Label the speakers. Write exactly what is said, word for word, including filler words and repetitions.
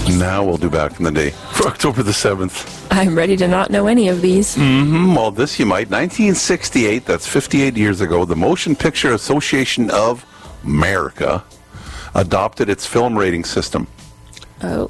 Speaker 1: Now we'll do back in the day for October the seventh.
Speaker 2: I'm ready to not know any of these.
Speaker 1: Mm-hmm. Well, this you might. nineteen sixty-eight, that's fifty-eight years ago, the Motion Picture Association of America adopted its film rating system.
Speaker 2: Oh.